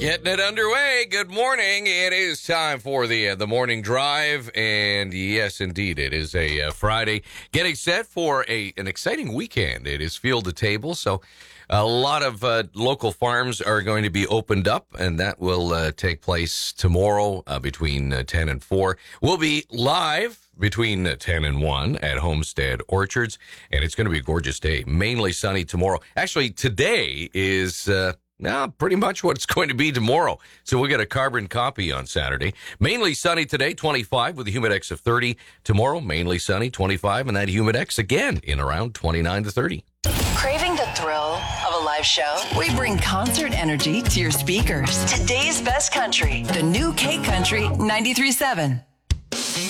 Getting it underway. Good morning. It is time for the morning drive, and yes, indeed, it is a Friday. Getting set for an exciting weekend. It is Field to Table, so a lot of local farms are going to be opened up, and that will take place tomorrow between 10 and 4. We'll be live between 10 and 1 at Homestead Orchards, and it's going to be a gorgeous day. Mainly sunny tomorrow. Actually, today is pretty much what it's going to be tomorrow. So we'll get a carbon copy on Saturday. Mainly sunny today, 25 with a humidex of 30. Tomorrow, mainly sunny, 25, and that humidex again in around 29 to 30. Craving the thrill of a live show? We bring concert energy to your speakers. Today's best country, the new K Country 93.7.